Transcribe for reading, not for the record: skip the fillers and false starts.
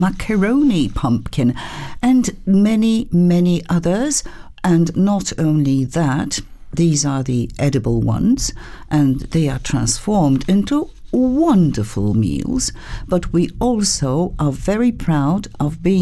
macaroni pumpkin, and many, many others. And not only that, these are the edible ones, and they are transformed into wonderful meals. But we also are very proud of being